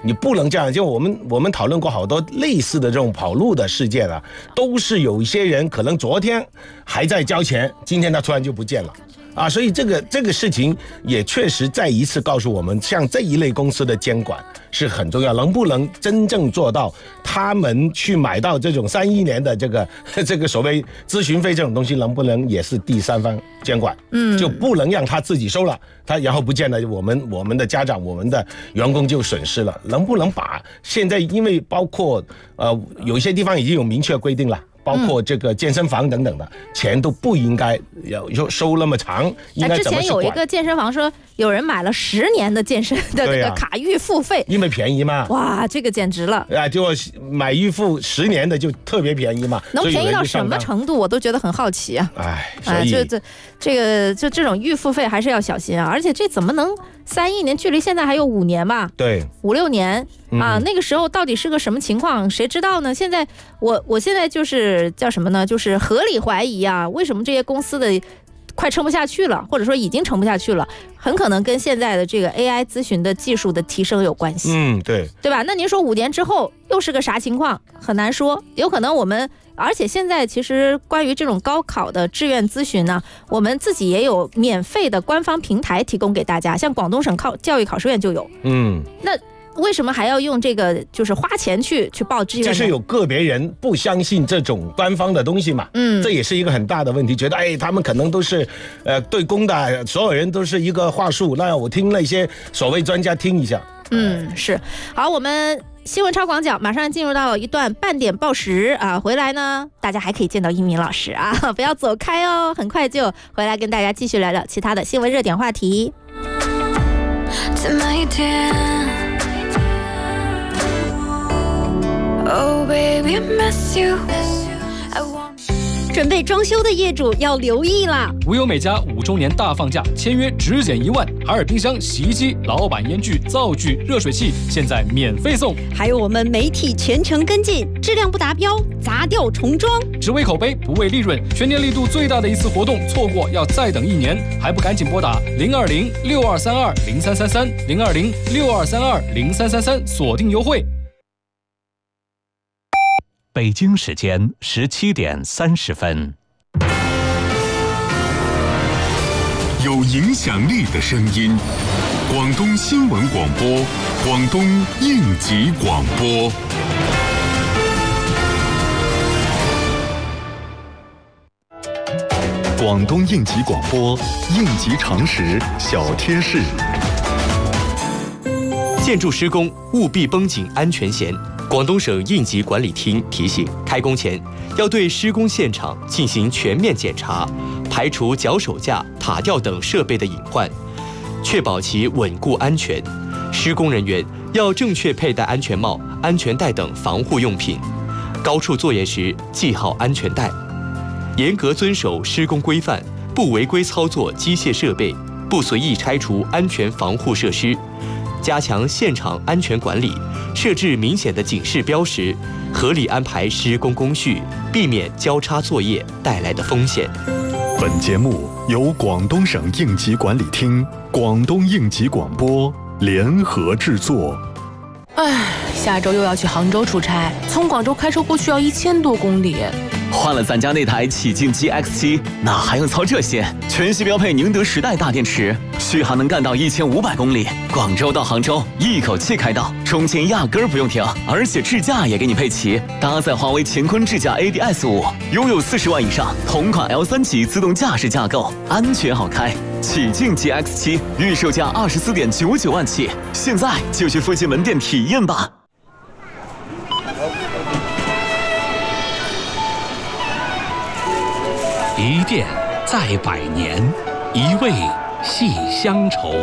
你不能这样。就我们讨论过好多类似的这种跑路的事件啊，都是有一些人可能昨天还在交钱，今天他突然就不见了。啊，所以这个事情也确实再一次告诉我们，像这一类公司的监管是很重要，能不能真正做到他们去买到这种3-1年的这个所谓咨询费这种东西，能不能也是第三方监管？就不能让他自己收了，他然后不见了，我们的家长、我们的员工就损失了。能不能把现在因为包括有一些地方已经有明确规定了。包括这个健身房等等的钱都不应该要收那么长，应该怎么去管？之前有一个健身房说，有人买了10年的健身的这个卡预付费， 因为便宜嘛。 哇，这个简直了！ 就买预付10年的就特别便宜嘛， 能便宜到什么程度？我都觉得很好奇啊。 所以就这种预付费还是要小心啊！而且这怎么能3-1年？距离现在还有5年吧？ 对 ，5-6年啊，那个时候到底是个什么情况？谁知道呢？现在我现在就是叫什么呢？就是合理怀疑啊，为什么这些公司的快撑不下去了，或者说已经撑不下去了，很可能跟现在的这个 AI 咨询的技术的提升有关系。对吧？那您说5年之后又是个啥情况？很难说，有可能我们。而且现在其实关于这种高考的志愿咨询呢，我们自己也有免费的官方平台提供给大家，像广东省教育考试院就有。那为什么还要用这个就是花钱去报志愿呢？ 就是有个别人不相信这种官方的东西嘛。这也是一个很大的问题，觉得他们可能都是对公的，所有人都是一个话术，那我听那些所谓专家听一下。 是。好，我们新闻超广角马上进入到一段半点报时啊，回来呢大家还可以见到一鸣老师啊，不要走开哦，很快就回来跟大家继续聊聊其他的新闻热点话题。 Oh baby, I miss you. 准备装修的业主要留意啦！ 无忧美家5周年大放价，签约只减1万，海尔冰箱、洗衣机、老板烟具、灶具、热水器现在免费送。 还有我们媒体全程跟进，质量不达标砸掉重装。 只为口碑不为利润，全年力度最大的一次活动，错过要再等1年，还不赶紧拨打020-6232-0333，020-6232-0333，锁定优惠。 北京时间17点30分。 有影响力的声音，广东新闻广播，广东应急广播。广东应急广播，应急常识小贴士。 建筑施工务必绷紧安全弦。广东省应急管理厅提醒，开工前要对施工现场进行全面检查，排除脚手架、塔吊等设备的隐患，确保其稳固安全。施工人员要正确佩戴安全帽、安全带等防护用品，高处作业时系好安全带，严格遵守施工规范，不违规操作机械设备，不随意拆除安全防护设施。加强现场安全管理，设置明显的警示标识，合理安排施工工序，避免交叉作业带来的风险。 本节目由广东省应急管理厅、广东应急广播联合制作。 下周又要去杭州出差，从广州开车过去要1000多公里。 换了咱家那台启劲 GX7，哪还用操这些？全系标配宁德时代大电池，续航能干到1500公里。广州到杭州一口气开到，中间压根儿不用停，而且智驾也给你配齐，搭载华为乾坤智驾 ADS5，拥有40万以上同款 L3级自动驾驶架构，安全好开。启劲 GX7 预售价24.99万起，现在就去附近门店体验吧。 一店在100年，一味系乡愁。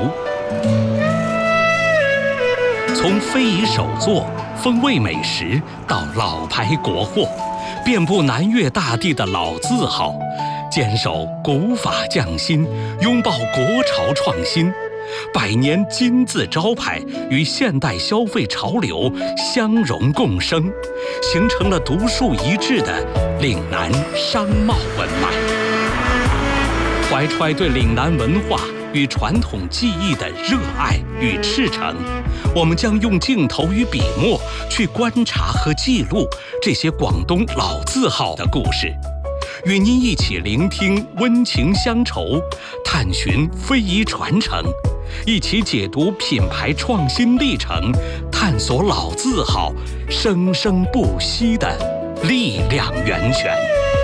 从非遗手作、风味美食到老牌国货，遍布南粤大地的老字号，坚守古法匠心，拥抱国潮创新。100年金字招牌与现代消费潮流相融共生，形成了独树一帜的岭南商贸文脉。怀揣对岭南文化与传统技艺的热爱与赤诚， 我们将用镜头与笔墨去观察和记录这些广东老字号的故事，与您一起聆听温情乡愁，探寻非遗传承，一起解读品牌创新历程，探索老字号生生不息的力量源泉。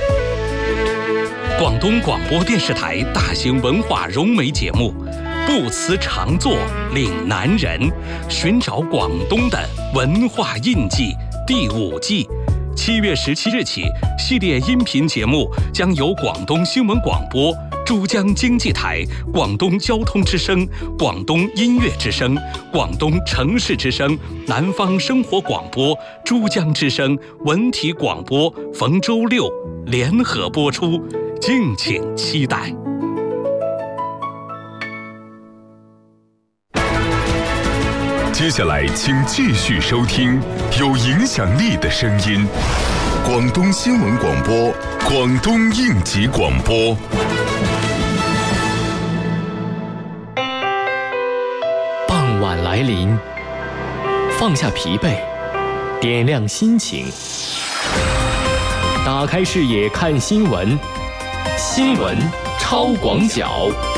广东广播电视台大型文化融媒节目《不辞长作岭南人》，寻找广东的文化印记第5季，7月17日起，系列音频节目将由广东新闻广播、珠江经济台、广东交通之声、广东音乐之声、广东城市之声、南方生活广播、珠江之声、文体广播逢周6联合播出，敬请期待。 接下来，请继续收听有影响力的声音——广东新闻广播、广东应急广播。 傍晚来临，放下疲惫，点亮心情，打开视野看新闻，新闻超广角。